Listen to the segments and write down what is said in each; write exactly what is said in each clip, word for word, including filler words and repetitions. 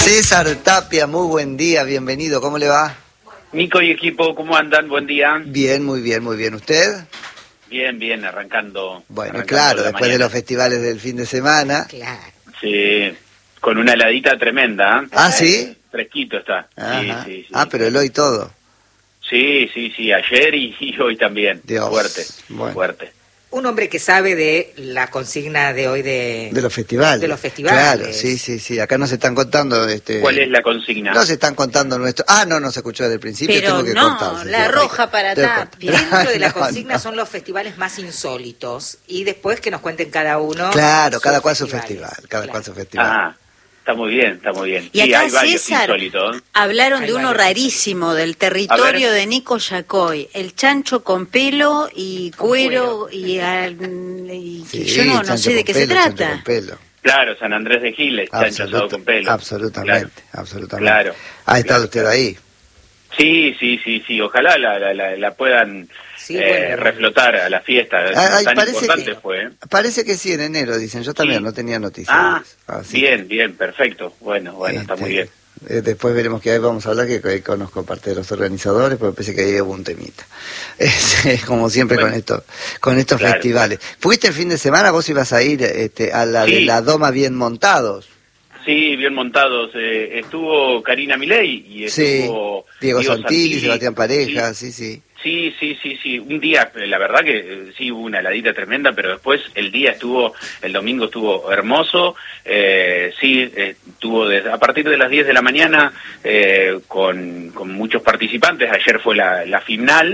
César Tapia, muy buen día, bienvenido, ¿cómo le va? Nico y equipo, ¿cómo andan? Buen día. Bien, muy bien, muy bien. ¿Usted? Bien, bien, arrancando. Bueno, arrancando claro, la después mañana. de los festivales del fin de semana. Claro. Sí, con una heladita tremenda. ¿eh? ¿Ah, sí? Fresquito está. Ajá. Sí, sí, sí. Ah, pero el hoy todo. Sí, sí, sí, ayer y, y hoy también. Dios. Fuerte, Bueno. fuerte. Un hombre que sabe de la consigna de hoy de... De los festivales. De los festivales. Claro, sí, sí, sí. Acá nos están contando... este. ¿Cuál es la consigna? Nos están contando nuestro... Ah, no, no se escuchó desde el principio, Pero tengo que no, contar. la roja para Tapia. Dentro de la No, consigna no. son los festivales más insólitos. Y después que nos cuenten cada uno... Claro, sus cada cual su festivales. festival, cada Claro. cual su festival. Ah, está muy bien, está muy bien. Y Sí, acá, hay varios César, insólitos. hablaron Hay de uno varios rarísimo, del A territorio ver. de Nico Yacoy, el chancho con pelo y Con cuero, y, al- y que Sí, yo no, no chancho sé de con qué pelo, se chancho trata. con pelo. Claro, San Andrés de Giles, chancho Absoluta- asado con pelo. absolutamente, absolutamente. Claro. Ha estado Claro, usted claro. ahí. Sí, sí, sí, sí. Ojalá la, la, la, la puedan Sí, eh, bueno. reflotar a la fiesta. Ah, ay, Tan parece importante que- fue. ¿eh? Parece que sí, en enero, dicen. Yo también Sí. no tenía noticias. Ah, Así bien, bien, perfecto. Bueno, bueno, está Este, muy bien. eh, después veremos que ahí vamos a hablar, que, que conozco parte de los organizadores, porque pensé que ahí hubo un temita. Es, es como siempre Bueno. con esto, con estos Claro. festivales. ¿Fuiste el fin de semana? ¿Vos ibas a ir este, a la de Sí. la Doma Bien Montados? Sí, bien montados. Eh, estuvo Karina Milei y Sí, estuvo Diego, Santilli, Sebastián Pareja, sí, sí. Sí, sí, sí, sí. Un día, eh, la verdad que eh, sí hubo una heladita tremenda, pero después el día estuvo, el domingo estuvo hermoso. Eh, sí, eh, estuvo desde, a partir de las diez de la mañana eh, con, con muchos participantes. Ayer fue la, la final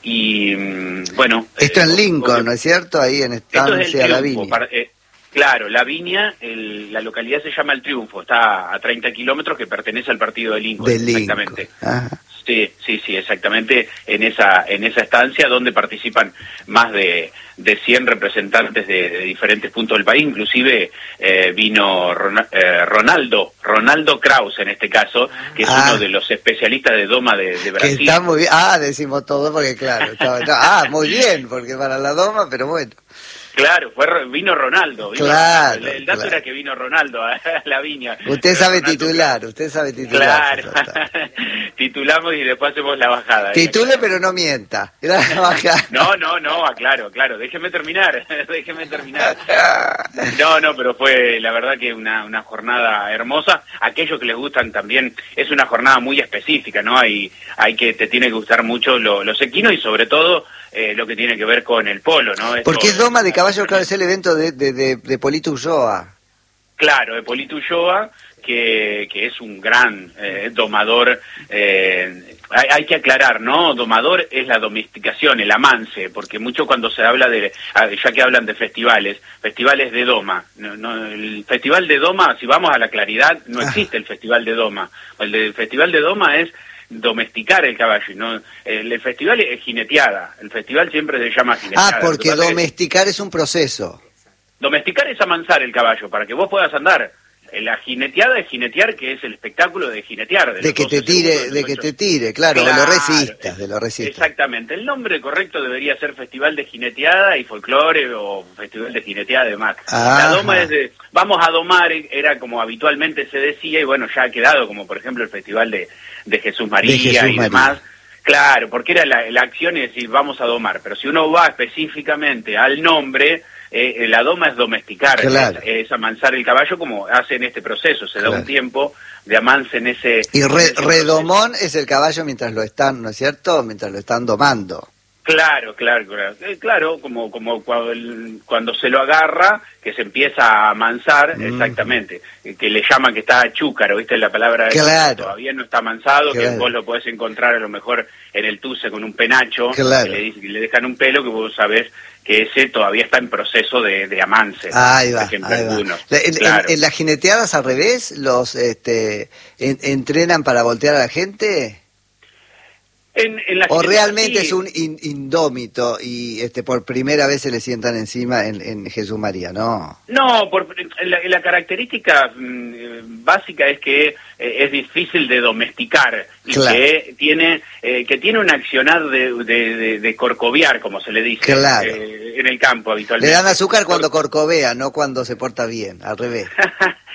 y mm, bueno. Esto eh, en Lincoln, obvio- ¿no es cierto? Ahí en Esto es el Estancia La Triunfo. Viña. par- eh, Claro, La Viña, el- la localidad se llama El Triunfo, está a treinta kilómetros, que pertenece al partido de Lincoln, De Lincoln. exactamente. Ajá. Sí, sí, sí, exactamente, en esa en esa estancia donde participan más de, de cien representantes de, de diferentes puntos del país, inclusive eh, vino Ron- eh, Ronaldo, Ronaldo Kraus en este caso, que es Ah. uno de los especialistas de doma de, de Que Brasil. está muy bien. Ah, decimos todo porque claro. Estaba, no, ah, muy bien, porque para la Doma, pero bueno. Claro, fue Ro- vino Ronaldo. Vino Claro, Ronaldo. El, el dato claro. era que vino Ronaldo a la Viña. Usted Pero sabe Ronaldo, titular, usted sabe titular. Claro, César. titulamos y después hacemos la bajada. Titule, pero no mienta. Era la bajada. No, no, no, aclaro, claro, déjeme terminar, déjeme terminar. No, no, pero fue la verdad que una, una jornada hermosa. Aquellos que les gustan también, es una jornada muy específica, ¿no? Hay, hay que, te tiene que gustar mucho lo- los equinos y sobre todo eh, lo que tiene que ver con el polo, ¿no? Esto- Porque es Doma de Caballo, claro, es el evento de, de, de, de Polito Ulloa. Claro, de Polito Ulloa, que, que es un gran eh, domador. Eh, hay, hay que aclarar, ¿no? Domador es la domesticación, el amance, porque mucho cuando se habla de, ah, ya que hablan de festivales, festivales de doma. No, no, el festival de doma, si vamos a la claridad, no existe el festival de doma. El, de- el festival de doma es domesticar el caballo, ¿no? El, el festival es jineteada, el festival siempre se llama jineteada. Ah, porque Lo que pasa es que domesticar es un proceso. domesticar es amansar el caballo para que vos puedas andar. Eh, La jineteada es jinetear, que es el espectáculo de jinetear. De los que te doce tire, segundos de que ocho. te tire, claro, de lo Claro, resistas, de lo resistas. Exactamente. El nombre correcto debería ser Festival de Jineteada y Folclore o Festival de Jineteada y demás. Ajá. La doma es de, vamos a domar, era como habitualmente se decía, y bueno, ya ha quedado como por ejemplo el Festival de, de Jesús María De Jesús y María. demás. Claro, porque era la, la acción es decir, vamos a domar, pero si uno va específicamente al nombre, eh, la doma es domesticar, Claro. es, es amansar el caballo como hacen este proceso, se da Claro. un tiempo de amance en ese... Y en re- ese proceso. redomón es el caballo mientras lo están, ¿no es cierto? Mientras lo están domando. Claro, claro, claro, Eh, claro, como como cuando, el- cuando se lo agarra, que se empieza a amansar, Mm. exactamente, eh, que le llaman que está chúcaro, ¿viste? La palabra Claro. todavía no está amansado, Claro. que vos lo podés encontrar a lo mejor en el tuce con un penacho, Claro. que le, dice- que le dejan un pelo que vos sabés que ese todavía está en proceso de, de amance. Ahí va, por ejemplo, ahí va. algunos. La- En, Claro. en- en las jineteadas al revés, los este, en- entrenan para voltear a la gente. En, en la ¿O jineteada, realmente sí. es un in- indómito y este por primera vez se le sientan encima en, en Jesús María? No. No, por, la, la característica mm, eh, básica es que eh, es difícil de domesticar y Claro. que tiene eh, que tiene un accionar de, de, de- de corcoviar, como se le dice Claro. eh, en el campo Le habitualmente. dan azúcar cuando corcovea, no cuando se porta bien, al revés.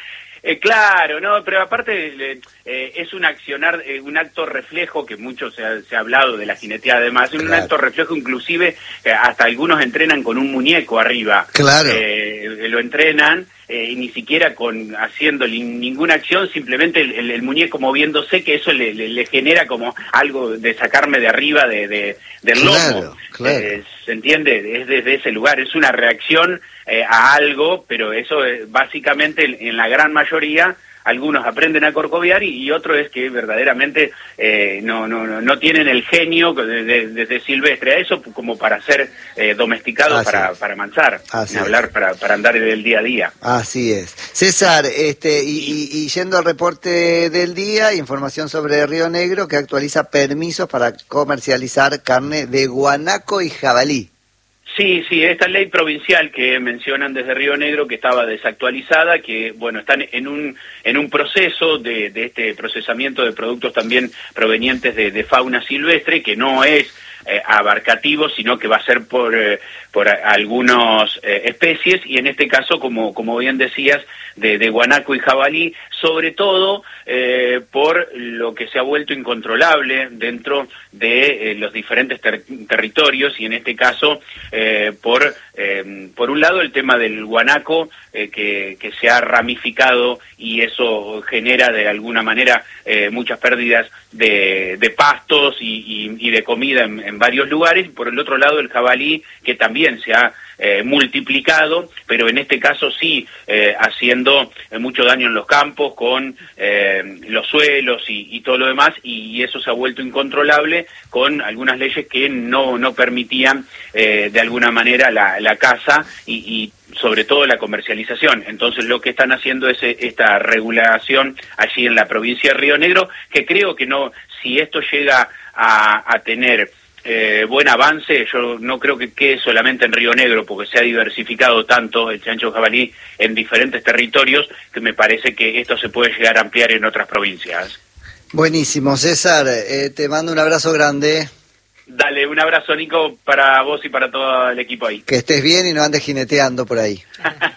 Eh, claro, no, pero aparte eh, es un accionar, eh, un acto reflejo que mucho se ha, se ha hablado de la jineteada, además, es un claro. acto reflejo, inclusive eh, hasta algunos entrenan con un muñeco arriba. Claro. Eh, lo entrenan eh, y ni siquiera con haciendo ninguna acción, simplemente el, el, el muñeco moviéndose, que eso le, le, le genera como algo de sacarme de arriba de, de del claro, lomo. Claro. Eh, ¿Se entiende? Es desde ese lugar, es una reacción eh, a algo, pero eso es básicamente en, en la gran mayoría. Algunos aprenden a corcovear y, y otro es que verdaderamente eh, no, no, no tienen el genio desde de, de, de silvestre a eso como para ser eh, domesticados para, para amansar, ni hablar para, para andar del día a día. Así es. César, este, y, y, y yendo al reporte del día, información sobre Río Negro que actualiza permisos para comercializar carne de guanaco y jabalí. Sí, sí, esta ley provincial que mencionan desde Río Negro, que estaba desactualizada, que, bueno, están en un en un proceso de, de este procesamiento de productos también provenientes de, de fauna silvestre, que no es eh, abarcativo, sino que va a ser por eh, por algunas eh, especies, y en este caso, como como bien decías, de, de guanaco y jabalí, sobre todo eh, por lo que se ha vuelto incontrolable dentro de eh, los diferentes ter territorios, y en este caso eh, por eh, por un lado el tema del guanaco eh, que, que se ha ramificado, y eso genera de alguna manera eh, muchas pérdidas de, de pastos y, y, y de comida en, en varios lugares, y por el otro lado el jabalí, que también se ha Eh, multiplicado, pero en este caso sí eh, haciendo eh, mucho daño en los campos con eh, los suelos y, y todo lo demás, y, y eso se ha vuelto incontrolable con algunas leyes que no no permitían eh, de alguna manera la, la caza y, y sobre todo la comercialización. Entonces lo que están haciendo es esta regulación allí en la provincia de Río Negro, que creo que no, si esto llega a, a tener Eh, buen avance, yo no creo que quede solamente en Río Negro, porque se ha diversificado tanto el chancho jabalí en diferentes territorios, que me parece que esto se puede llegar a ampliar en otras provincias. Buenísimo, César, eh, te mando un abrazo grande. Dale, un abrazo, Nico, para vos y para todo el equipo ahí. Que estés bien y no andes jineteando por ahí.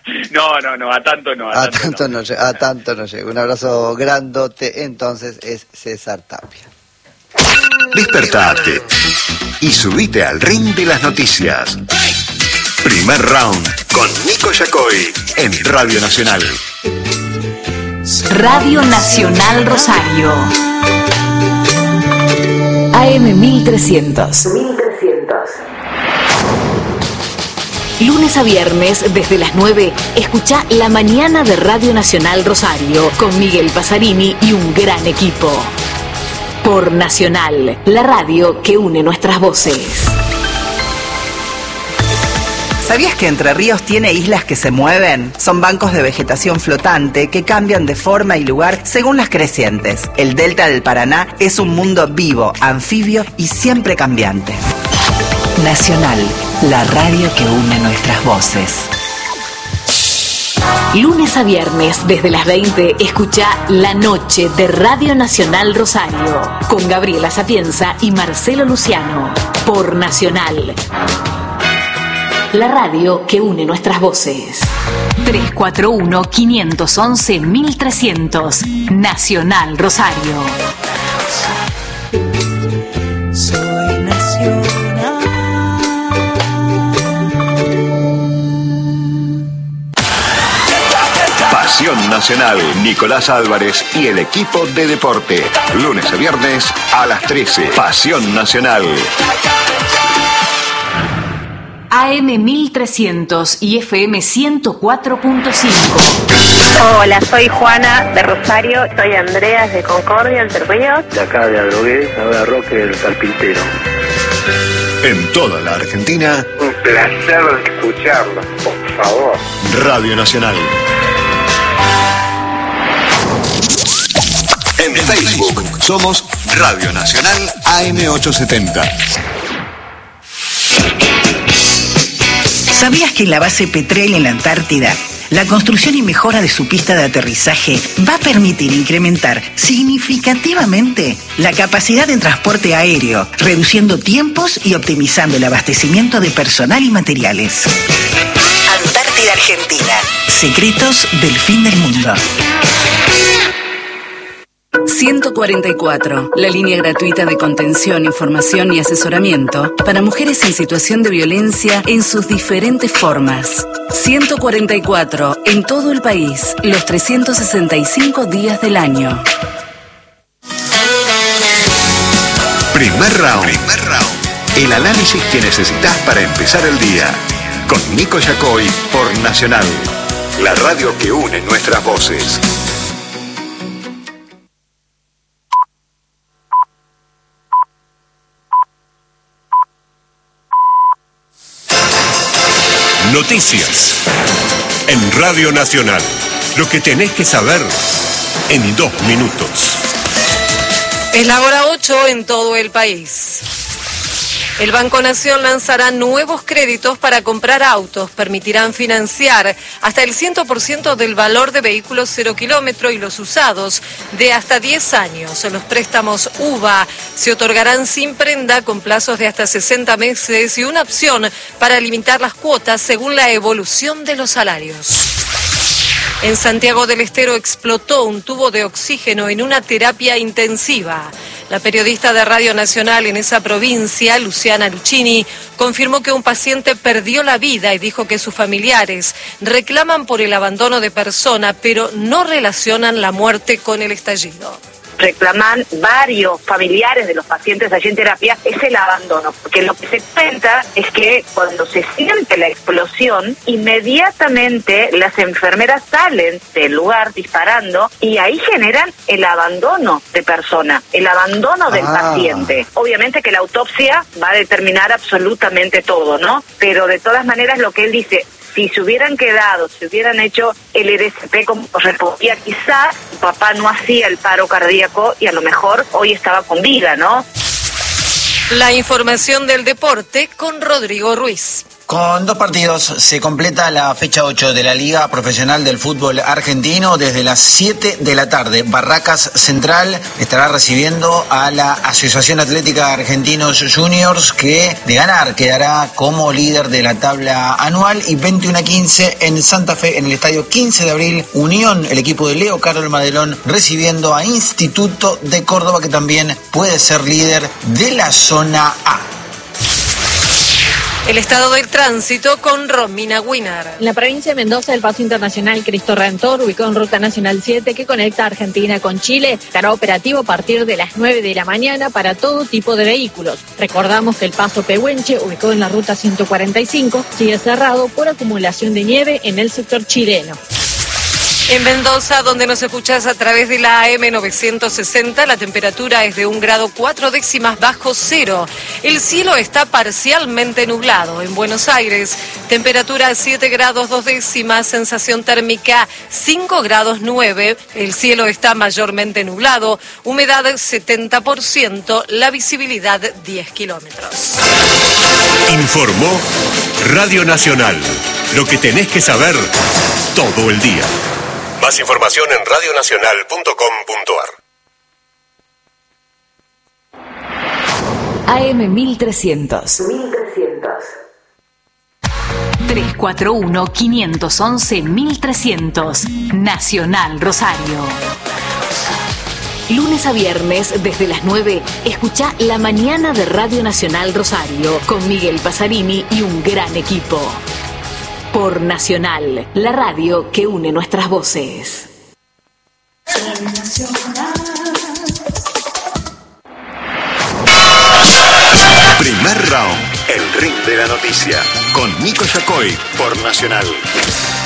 no, no, no, a tanto no. A, a tanto, tanto no. no, a tanto no llega. Un abrazo grandote, entonces es César Tapia. Despertate y subite al ring de las noticias. Primer round con Nico Yacoy en Radio Nacional. Radio Nacional Rosario. A M mil trescientos. mil trescientos. Lunes a viernes, desde las nueve, escuchá La Mañana de Radio Nacional Rosario con Miguel Pasarini y un gran equipo. Por Nacional, la radio que une nuestras voces. ¿Sabías que Entre Ríos tiene islas que se mueven? Son bancos de vegetación flotante que cambian de forma y lugar según las crecientes. El delta del Paraná es un mundo vivo, anfibio y siempre cambiante. Nacional, la radio que une nuestras voces. Lunes a viernes, desde las veinte, escucha La Noche de Radio Nacional Rosario, con Gabriela Sapienza y Marcelo Luciano, por Nacional. La radio que une nuestras voces. tres cuatro uno, cinco uno uno, mil trescientos, Nacional Rosario. Soy nacional. Pasión Nacional, Nicolás Álvarez y el equipo de deporte. Lunes a viernes a las trece. Pasión Nacional. A M mil trescientos y F M ciento cuatro punto cinco. Hola, soy Juana de Rosario, soy Andreas de Concordia, Entre Ríos. De acá de Adrogué, ahora Roque el Carpintero. En toda la Argentina. Un placer escucharlo, por favor. Radio Nacional. En Facebook somos Radio Nacional A M ochocientos setenta. ¿Sabías que en la base Petrel en la Antártida, la construcción y mejora de su pista de aterrizaje va a permitir incrementar significativamente la capacidad de transporte aéreo, reduciendo tiempos y optimizando el abastecimiento de personal y materiales? Antártida Antártida Argentina. Secretos del fin del mundo. ciento cuarenta y cuatro, la línea gratuita de contención, información y asesoramiento para mujeres en situación de violencia en sus diferentes formas. ciento cuarenta y cuatro, en todo el país, los trescientos sesenta y cinco días del año. Primer round. Primer round. El análisis que necesitas para empezar el día. Con Nico Yacoy por Nacional. La radio que une nuestras voces. Noticias en Radio Nacional. Lo que tenés que saber en dos minutos. Es la hora ocho en todo el país. El Banco Nación lanzará nuevos créditos para comprar autos. Permitirán financiar hasta el cien por ciento del valor de vehículos cero kilómetro y los usados de hasta diez años. Los préstamos U V A se otorgarán sin prenda con plazos de hasta sesenta meses y una opción para limitar las cuotas según la evolución de los salarios. En Santiago del Estero explotó un tubo de oxígeno en una terapia intensiva. La periodista de Radio Nacional en esa provincia, Luciana Luchini, confirmó que un paciente perdió la vida y dijo que sus familiares reclaman por el abandono de persona, pero no relacionan la muerte con el estallido. Reclaman varios familiares de los pacientes allí en terapia es el abandono, porque lo que se cuenta es que cuando se siente la explosión, inmediatamente las enfermeras salen del lugar disparando y ahí generan el abandono de persona, el abandono del Ah. paciente. Obviamente que la autopsia va a determinar absolutamente todo, ¿no? Pero de todas maneras lo que él dice, si se hubieran quedado, si hubieran hecho el R C P como correspondía, quizás su papá no hacía el paro cardíaco y a lo mejor hoy estaba con vida, ¿no? La información del deporte con Rodrigo Ruiz. Con dos partidos se completa la fecha ocho de la Liga Profesional del Fútbol Argentino. Desde las siete de la tarde, Barracas Central estará recibiendo a la Asociación Atlética Argentinos Juniors, que de ganar quedará como líder de la tabla anual. Y veintiuno a quince en Santa Fe, en el estadio quince de abril, Unión, el equipo de Leo Carol Madelón, recibiendo a Instituto de Córdoba, que también puede ser líder de la zona A. El estado del tránsito con Romina Winner. En la provincia de Mendoza, el paso internacional Cristo Redentor, ubicado en Ruta Nacional siete, que conecta Argentina con Chile, estará operativo a partir de las nueve de la mañana para todo tipo de vehículos. Recordamos que el paso Pehuenche, ubicado en la Ruta ciento cuarenta y cinco, sigue cerrado por acumulación de nieve en el sector chileno. En Mendoza, donde nos escuchás a través de la A M novecientos sesenta, la temperatura es de un grado cuatro décimas bajo cero. El cielo está parcialmente nublado. En Buenos Aires, temperatura siete grados dos décimas, sensación térmica cinco grados nueve. El cielo está mayormente nublado, humedad setenta por ciento, la visibilidad diez kilómetros. Informó Radio Nacional. Lo que tenés que saber todo el día. Más información en radio nacional punto com punto a r. A M mil trescientos. mil trescientos. tres cuatro uno, cinco uno uno, mil trescientos. Nacional Rosario. Lunes a viernes, desde las nueve, escucha La Mañana de Radio Nacional Rosario, con Miguel Pasarini y un gran equipo. Por Nacional, la radio que une nuestras voces. Primer round. El ring de la noticia. Con Nico Yacoy por Nacional.